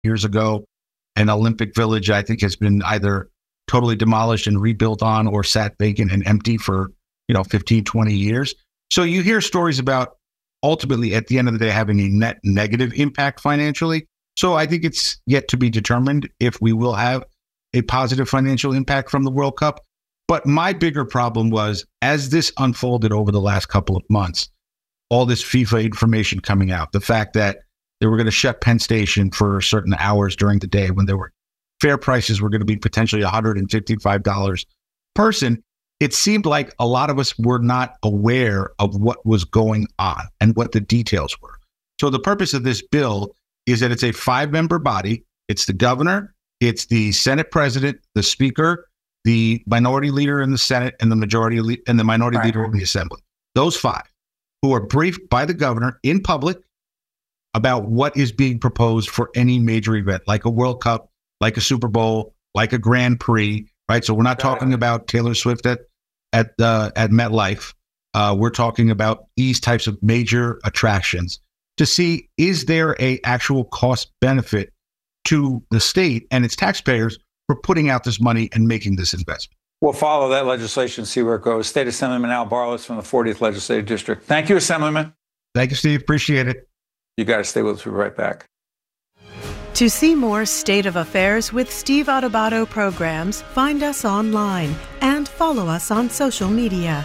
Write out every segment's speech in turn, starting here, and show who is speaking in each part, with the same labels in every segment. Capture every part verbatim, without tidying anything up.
Speaker 1: years ago. An Olympic Village, I think, has been either totally demolished and rebuilt on or sat vacant and empty for, you know, fifteen, twenty years. So you hear stories about ultimately at the end of the day having a net negative impact financially. So I think it's yet to be determined if we will have a positive financial impact from the World Cup. But my bigger problem was, as this unfolded over the last couple of months, all this FIFA information coming out, the fact that they were going to shut Penn Station for certain hours during the day when there were fare prices were going to be potentially one hundred fifty-five dollars per person, it seemed like a lot of us were not aware of what was going on and what the details were. So the purpose of this bill is that it's a five-member body. It's the governor, it's the Senate president, the speaker, the minority leader in the Senate, and the majority le- and the minority
Speaker 2: right.
Speaker 1: leader in the Assembly. Those five, who are briefed by the governor in public about what is being proposed for any major event, like a World Cup, like a Super Bowl, like a Grand Prix, right? So we're not Got talking it. about Taylor Swift at at uh, at MetLife. Uh, we're talking about these types of major attractions to see, is there a actual cost benefit to the state and its taxpayers for putting out this money and making this investment?
Speaker 2: We'll follow that legislation, see where it goes. State Assemblyman Al Barless from the fortieth Legislative District. Thank you, Assemblyman.
Speaker 1: Thank you, Steve. Appreciate it.
Speaker 2: You got to stay with us. We'll be right back.
Speaker 3: To see more State of Affairs with Steve Adubato programs, find us online and follow us on social media.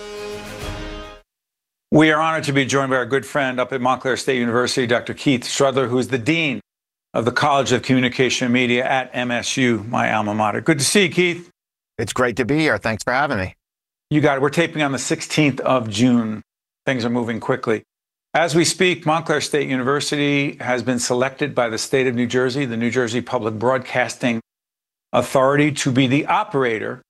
Speaker 2: We are honored to be joined by our good friend up at Montclair State University, Doctor Keith Strudler, who is the Dean of the College of Communication and Media at M S U, my alma mater. Good to see you, Keith.
Speaker 4: It's great to be here. Thanks for having me.
Speaker 2: You got it. We're taping on the sixteenth of June. Things are moving quickly. As we speak, Montclair State University has been selected by the state of New Jersey, the New Jersey Public Broadcasting Authority, to be the operator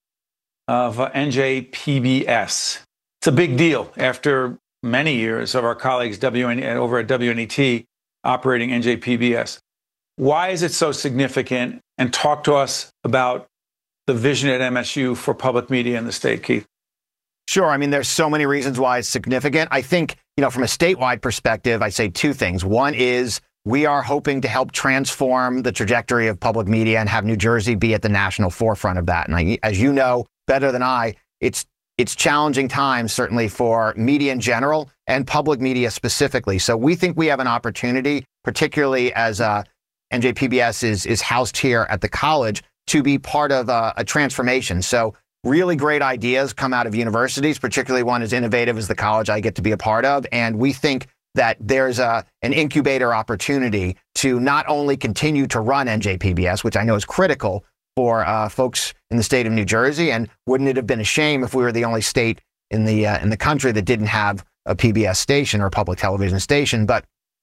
Speaker 2: of uh, N J P B S. It's a big deal after many years of our colleagues W N, over at W N E T operating N J P B S. Why is it so significant? And talk to us about the vision at M S U for public media in the state, Keith.
Speaker 4: Sure. I mean, there's so many reasons why it's significant. I think, you know, from a statewide perspective, I say two things. One is we are hoping to help transform the trajectory of public media and have New Jersey be at the national forefront of that. And I, as you know better than I, it's it's challenging times, certainly for media in general and public media specifically. So we think we have an opportunity, particularly as uh, N J P B S is, is housed here at the college, to be part of a, a transformation. So really great ideas come out of universities, particularly one as innovative as the college I get to be a part of. And we think that there's a, an incubator opportunity to not only continue to run N J P B S, which I know is critical for uh, folks in the state of New Jersey. And wouldn't it have been a shame if we were the only state in the uh, in the country that didn't have a P B S station or a public television station? But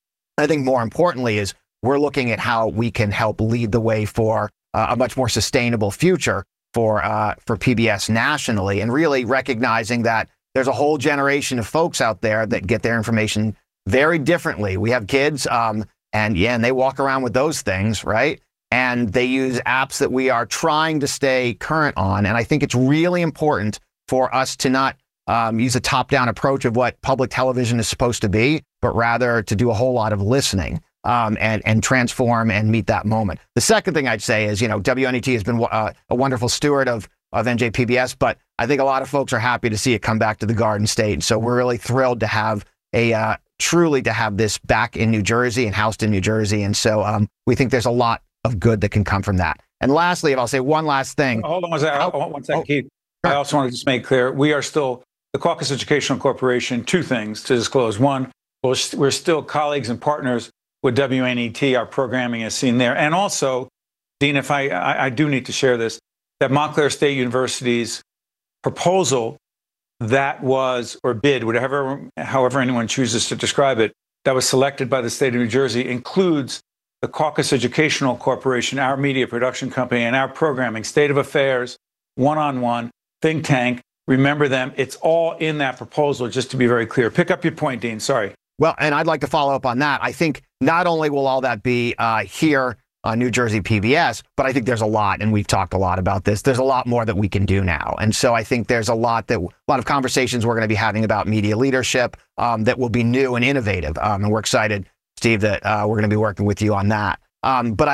Speaker 4: I think more importantly is we're looking at how we can help lead the way for uh, a much more sustainable future for uh, for P B S nationally, and really recognizing that there's a whole generation of folks out there that get their information very differently. We have kids, um, and yeah, and they walk around with those things, right? And they use apps that we are trying to stay current on. And I think it's really important for us to not um, use a top-down approach of what public television is supposed to be, but rather to do a whole lot of listening. Um, and, and transform and meet that moment. The second thing I'd say is, you know, W N E T has been uh, a wonderful steward of, of N J P B S, but I think a lot of folks are happy to see it come back to the Garden State. So we're really thrilled to have a, uh, truly to have this back in New Jersey and housed in New Jersey. And so um, we think there's a lot of good that can come from that. And lastly, if I'll say one last thing.
Speaker 2: Hold on one second, oh, one second, oh, Keith. Sure. I also want to just make clear, we are still, the Caucus Educational Corporation, two things to disclose. One, we're, we're still colleagues and partners with W N E T, our programming is seen there. And also, Dean, if I, I, I do need to share this, that Montclair State University's proposal that was, or bid, whatever, however anyone chooses to describe it, that was selected by the state of New Jersey includes the Caucus Educational Corporation, our media production company, and our programming, State of Affairs, One-on-One, Think Tank. Remember them. It's all in that proposal, just to be very clear. Pick up your point, Dean. Sorry.
Speaker 4: Well, and I'd like to follow up on that. I think not only will all that be uh, here on New Jersey P B S, but I think there's a lot, and we've talked a lot about this, there's a lot more that we can do now. And so I think there's a lot that, a lot of conversations we're going to be having about media leadership um, that will be new and innovative. Um, and we're excited, Steve, that uh, we're going to be working with you on that. Um, but I